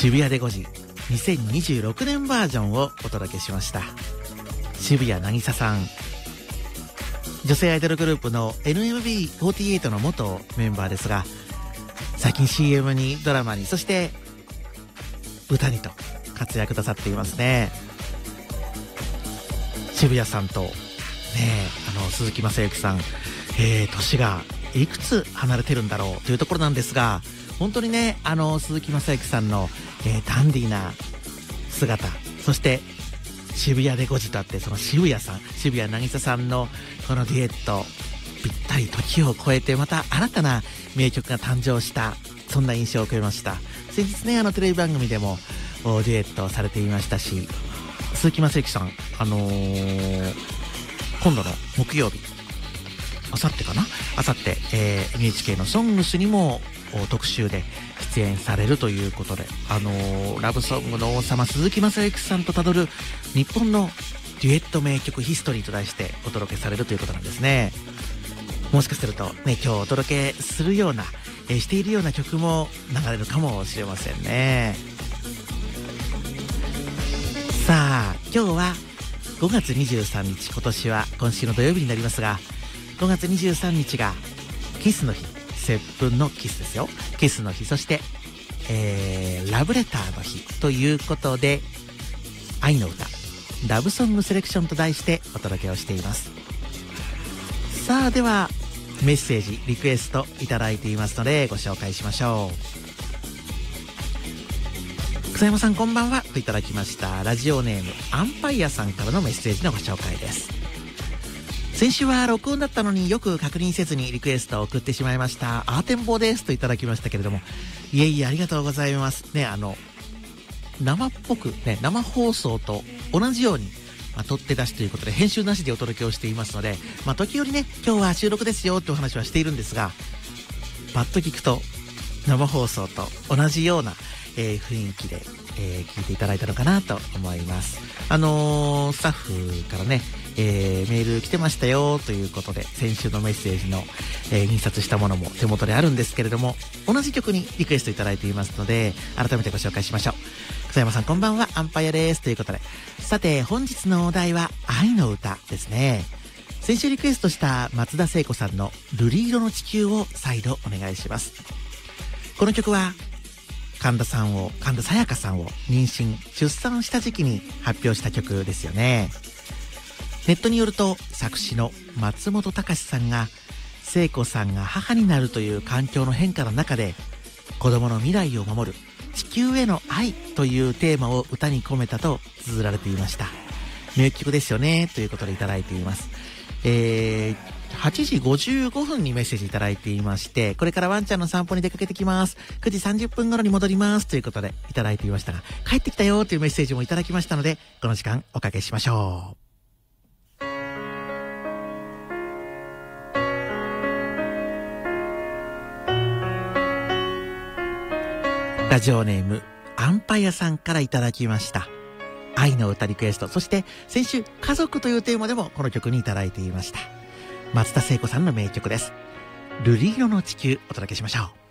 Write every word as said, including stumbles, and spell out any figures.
渋谷でごじにせんにじゅうろくねんバージョンをお届けしました。渋谷渚さん、女性アイドルグループの エヌエムビーフォーティーエイト の元メンバーですが、最近 シーエム にドラマにそして歌にと活躍なさっていますね。渋谷さんとねえ、あの鈴木雅之さん、えー、年がいくつ離れてるんだろうというところなんですが、本当にね、あの鈴木雅之さんの、えー、ダンディーな姿、そして渋谷でごじとあって、その渋谷さん、渋谷渚さんのこのデュエット、ぴったり時を超えてまた新たな名曲が誕生した、そんな印象を受けました。先日ね、あのテレビ番組でもデュエットされていましたし、鈴木雅之さん、あのー、今度の木曜日、あさってかな、あさって、えー、エヌエイチケー のソングスにも特集で出演されるということで、あのー、ラブソングの王様鈴木雅之さんとたどる日本のデュエット名曲ヒストリーと題してお届けされるということなんですね。もしかするとね、今日お届けするような、えー、しているような曲も流れるかもしれませんね。さあ、今日はごがつにじゅうさんにち、今年は今週の土曜日になりますが、ごがつにじゅうさんにちがキスの日、接吻のキスですよ。キスの日、そして、えー、ラブレターの日ということで、愛の歌、ラブソングセレクションと題してお届けをしています。さあ、ではメッセージ、リクエストいただいていますのでご紹介しましょう。草山さんこんばんはといただきました。ラジオネームアンパイアさんからのメッセージのご紹介です。先週は録音だったのによく確認せずにリクエストを送ってしまいました。アーテンボーですといただきましたけれども、いえいえありがとうございますね。あの生っぽくね、生放送と同じように、まあ、取って出しということで編集なしでお届けをしていますので、まあ、時折ね、今日は収録ですよってお話はしているんですが、パッと聞くと生放送と同じような、えー、雰囲気で、えー、聞いていただいたのかなと思います。あのー、スタッフからね、えー、メール来てましたよということで、先週のメッセージの、えー、印刷したものも手元であるんですけれども、同じ曲にリクエストいただいていますので、改めてご紹介しましょう。草山さんこんばんは、アンパイアですということで、さて本日のお題は愛の歌ですね。先週リクエストした松田聖子さんの瑠璃色の地球を再度お願いします。この曲は神田さんを神田沙也加さんを妊娠出産した時期に発表した曲ですよね。ネットによると、作詞の松本隆さんが聖子さんが母になるという環境の変化の中で、子供の未来を守る地球への愛というテーマを歌に込めたと綴られていました。名曲ですよねということでいただいています。えー、はちじごじゅうごふんにメッセージいただいていまして、これからワンちゃんの散歩に出かけてきます、くじさんじゅっぷん頃に戻りますということでいただいていましたが、帰ってきたよというメッセージもいただきましたので、この時間おかけしましょう。ラジオネームアンパイアさんからいただきました愛の歌リクエスト、そして先週家族というテーマでもこの曲にいただいていました松田聖子さんの名曲です。瑠璃色の地球、お届けしましょう。